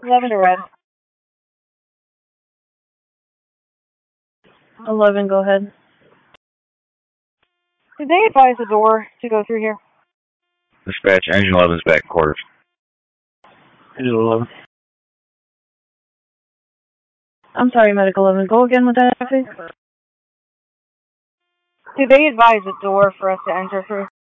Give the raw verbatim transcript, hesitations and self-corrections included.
eleven to red. eleven, go ahead. Did they advise the door to go through here? Dispatch, engine eleven is back quarters. Engine eleven. I'm sorry, Medic eleven. Go again with that, please. Did they advise the door for us to enter through?